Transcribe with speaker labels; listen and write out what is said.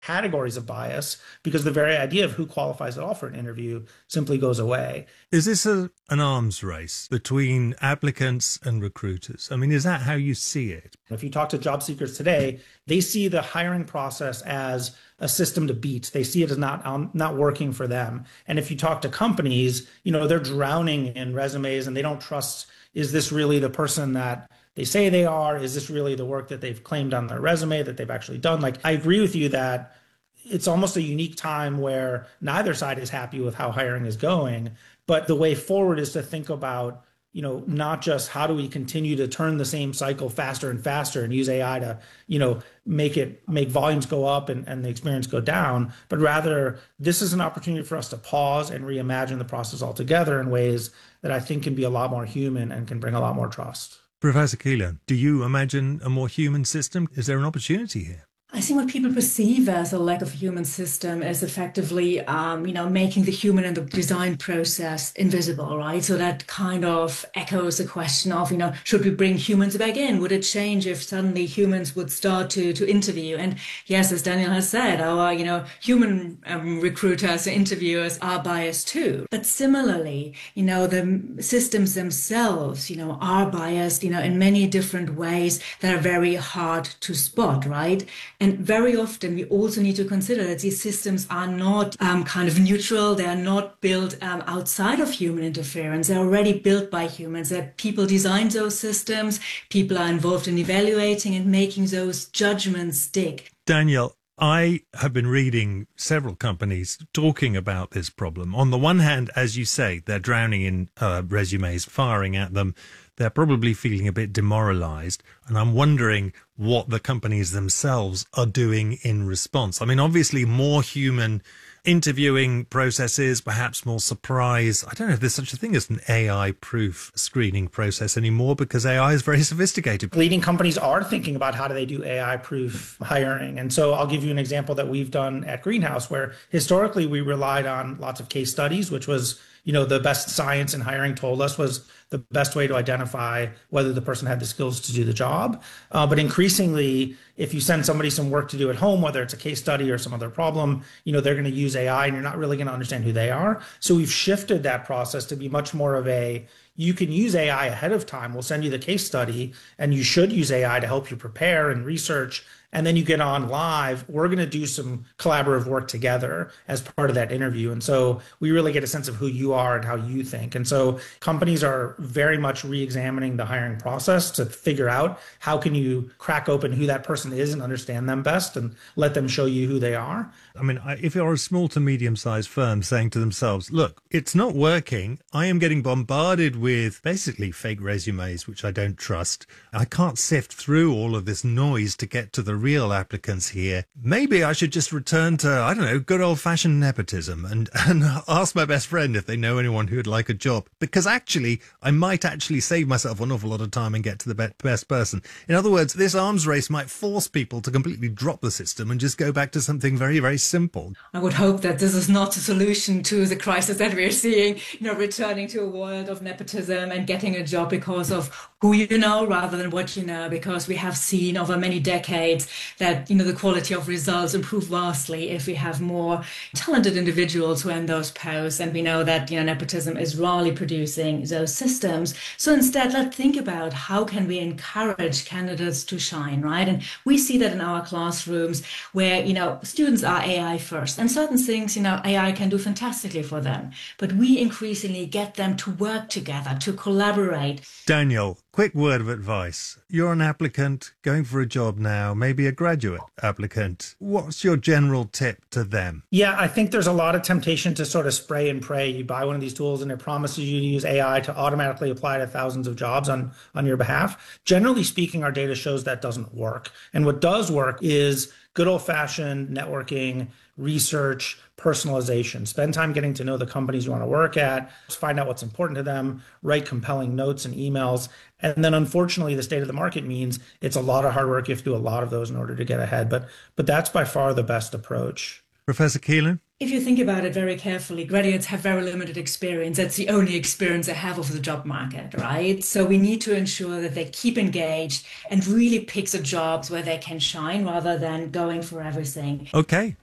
Speaker 1: categories of bias because the very idea of who qualifies at all for an interview simply goes away.
Speaker 2: Is this an arms race between applicants and recruiters? I mean, is that how you see it?
Speaker 1: If you talk to job seekers today, they see the hiring process as a system to beat. They see it as not working for them. And if you talk to companies, they're drowning in resumes and they don't trust, is this really the person that they say they are? Is this really the work that they've claimed on their resume that they've actually done? Like, I agree with you that it's almost a unique time where neither side is happy with how hiring is going. But the way forward is to think about, not just how do we continue to turn the same cycle faster and faster and use AI to, make volumes go up and the experience go down, but rather this is an opportunity for us to pause and reimagine the process altogether in ways that I think can be a lot more human and can bring a lot more trust.
Speaker 2: Professor Keeler, do you imagine a more human system? Is there an opportunity here?
Speaker 3: I think what people perceive as a lack of human system is effectively, making the human and the design process invisible, right? So that kind of echoes the question of, should we bring humans back in? Would it change if suddenly humans would start to interview? And yes, as Daniel has said, our, human recruiters and interviewers are biased too. But similarly, the systems themselves, are biased, in many different ways that are very hard to spot, right? And very often we also need to consider that these systems are not kind of neutral. They are not built outside of human interference. They're already built by humans. That people designed those systems. People are involved in evaluating and making those judgments stick.
Speaker 2: Daniel, I have been reading several companies talking about this problem. On the one hand, as you say, they're drowning in resumes, firing at them. They're probably feeling a bit demoralized. And I'm wondering what the companies themselves are doing in response. I mean, obviously more human interviewing processes, perhaps more surprise. I don't know if there's such a thing as an AI-proof screening process anymore because AI is very sophisticated.
Speaker 1: Leading companies are thinking about how do they do AI-proof hiring. And so I'll give you an example that we've done at Greenhouse, where historically we relied on lots of case studies, which was, the best science in hiring told us was the best way to identify whether the person had the skills to do the job. But increasingly, if you send somebody some work to do at home, whether it's a case study or some other problem, they're going to use AI and you're not really going to understand who they are. So we've shifted that process to be much more of you can use AI ahead of time. We'll send you the case study and you should use AI to help you prepare and research. And then you get on live. We're going to do some collaborative work together as part of that interview. And so we really get a sense of who you are and how you think. And so companies are very much re-examining the hiring process to figure out how can you crack open who that person is and understand them best and let them show you who they are.
Speaker 2: I mean, if you're a small to medium-sized firm saying to themselves, look, it's not working. I am getting bombarded with basically fake resumes, which I don't trust. I can't sift through all of this noise to get to the real applicants here. Maybe I should just return to, I don't know, good old-fashioned nepotism and ask my best friend if they know anyone who would like a job. Because actually, I might actually save myself an awful lot of time and get to the best person. In other words, this arms race might force people to completely drop the system and just go back to something very, very simple.
Speaker 3: I would hope that this is not a solution to the crisis that we're seeing, returning to a world of nepotism and getting a job because of who you know rather than what you know, because we have seen over many decades that, the quality of results improve vastly if we have more talented individuals who are in those posts. And we know that, nepotism is rarely producing those systems. So instead, let's think about how can we encourage candidates to shine, right? And we see that in our classrooms where, students are AI first and certain things, AI can do fantastically for them. But we increasingly get them to work together, to collaborate.
Speaker 2: Daniel, quick word of advice. You're an applicant going for a job now, maybe a graduate applicant. What's your general tip to them?
Speaker 1: Yeah, I think there's a lot of temptation to sort of spray and pray. You buy one of these tools and it promises you to use AI to automatically apply to thousands of jobs on your behalf. Generally speaking, our data shows that doesn't work. And what does work is good old-fashioned networking, research, personalization. Spend time getting to know the companies you want to work at, find out what's important to them, write compelling notes and emails. And then unfortunately, the state of the market means it's a lot of hard work. You have to do a lot of those in order to get ahead. But that's by far the best approach.
Speaker 2: Professor Keeler?
Speaker 3: If you think about it very carefully, graduates have very limited experience. That's the only experience they have of the job market, right? So we need to ensure that they keep engaged and really pick the jobs where they can shine rather than going for everything.
Speaker 2: Okay.